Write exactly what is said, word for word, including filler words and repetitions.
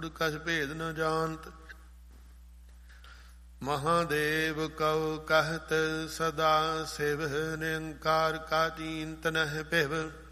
कछ भेद न जानत। महादेव कव कहत सदा शिव, निरंकार का चींत नह पिव।